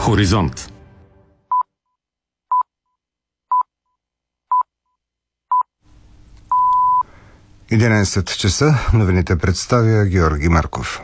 Хоризонт. Единадесет часа. Новините представя Георги Марков.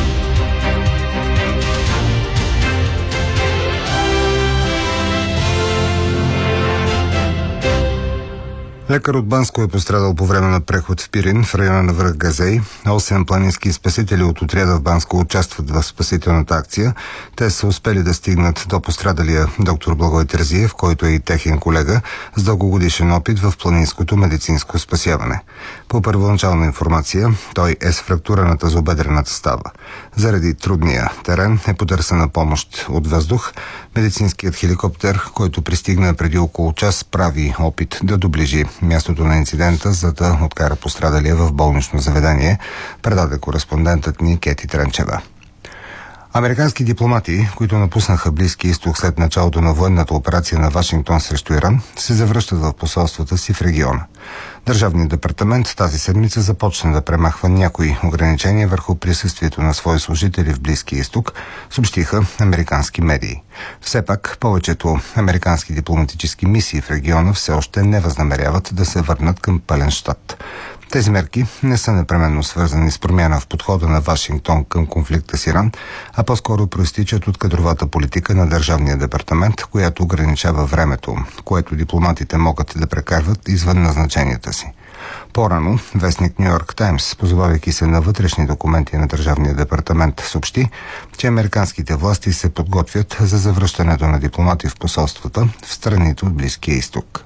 Лекар от Банско е пострадал по време на преход в Пирин в района на връх Газей. 8 планински спасители от отряда в Банско участват в спасителната акция. Те са успели да стигнат до пострадалия доктор Благой Терзиев, който е и техен колега с дългогодишен опит в планинското медицинско спасяване. По първоначална информация, той е с фрактура на тазобедрената става. Заради трудния терен е потърсена помощ от въздух. Медицинският хеликоптер, който пристигна преди около час, прави опит да доближи мястото на инцидента, за да откара пострадалия в болнично заведение, предаде кореспондентът ни Кети Тренчева. Американски дипломати, които напуснаха Близкия изток след началото на военната операция на Вашингтон срещу Иран, се завръщат в посолствата си в региона. Държавният департамент тази седмица започна да премахва някои ограничения върху присъствието на свои служители в Близкия изток, съобщиха американски медии. Все пак, повечето американски дипломатически мисии в региона все още не възнамеряват да се върнат към пълен щат. Тези мерки не са непременно свързани с промяна в подхода на Вашингтон към конфликта с Иран, а по-скоро проистичат от кадровата политика на Държавния департамент, която ограничава времето, което дипломатите могат да прекарват извън назначенията си. По-рано вестник Ню Йорк Таймс, позовавайки се на вътрешни документи на Държавния департамент, съобщи, че американските власти се подготвят за завръщането на дипломати в посолствата в страните от Близкия изток.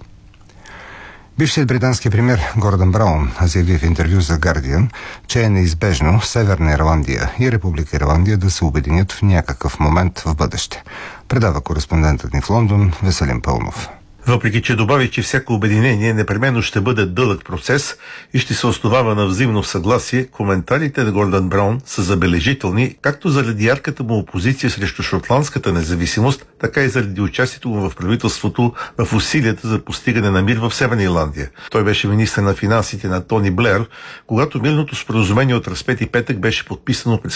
Бившият британски премиер Гордън Браун заяви в интервю за Guardian, че е неизбежно Северна Ирландия и Република Ирландия да се обединят в някакъв момент в бъдеще. Предава кореспондентът ни в Лондон Веселин Пълнов. Въпреки че добави, че всяко обединение непременно ще бъде дълъг процес и ще се основава на взаимно съгласие, коментарите на Гордън Браун са забележителни, както заради ярката му опозиция срещу шотландската независимост, така и заради участието му в правителството в усилията за постигане на мир в Северна Ирландия. Той беше министър на финансите на Тони Блеер, когато мирното споразумение от Разпети петък беше подписано през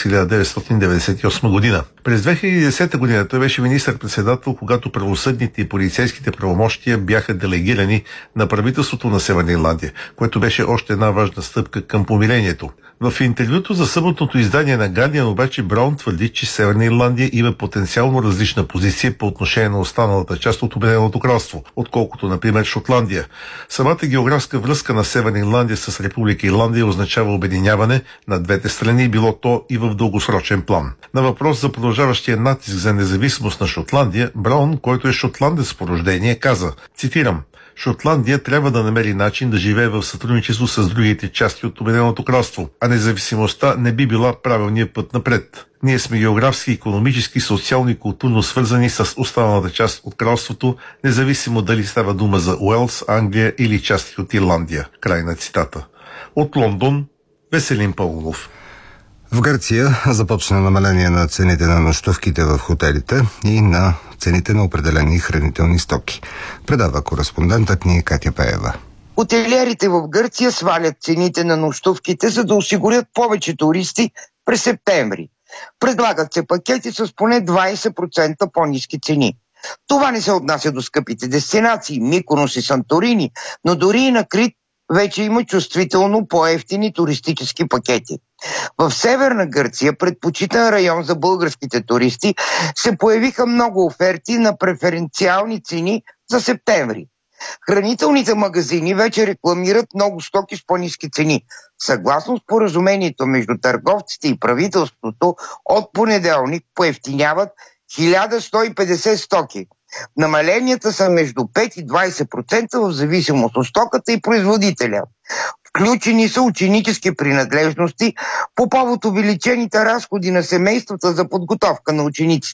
1998 година. През 2010 година той беше министър-председател, когато правосъдните и полицейските правомощия бяха делегирани на правителството на Северна Ирландия, което беше още една важна стъпка към помирението. В интервюто за съботното издание на Guardian обаче Браун твърди, че Северна Ирландия има потенциално различна позиция по отношение на останалата част от Обединеното кралство, отколкото, например, Шотландия. Самата географска връзка на Северна Ирландия с Република Ирландия означава обединяване на двете страни, било то и в дългосрочен план. На въпрос за продължаващия натиск за независимост на Шотландия, Браун, който е шотландец по рождение, каза, цитирам: Шотландия трябва да намери начин да живее в сътрудничество с другите части от Обединеното кралство, а независимостта не би била правилният път напред. Ние сме географски, икономически, социално и културно свързани с останалата част от кралството, независимо дали става дума за Уелс, Англия или части от Ирландия. Край на цитата. От Лондон, Веселин Павлов. В Гърция започна намаление на цените на нощувките в хотелите и на цените на определени хранителни стоки. Предава кореспондентът ни Катя Пеева. Хотелиерите в Гърция свалят цените на нощувките, за да осигурят повече туристи през септември. Предлагат се пакети с поне 20% по-ниски цени. Това не се отнася до скъпите дестинации, Миконос и Санторини, но дори и на Крит вече има чувствително по-евтини туристически пакети. В Северна Гърция, предпочитан район за българските туристи, се появиха много оферти на преференциални цени за септември. Хранителните магазини вече рекламират много стоки с по-ниски цени. Съгласно споразумението между търговците и правителството, от понеделник поевтиняват 1150 стоки. Намаленията са между 5 и 20% в зависимост от стоката и производителя. Включени са ученически принадлежности по повод увеличените разходи на семействата за подготовка на учениците.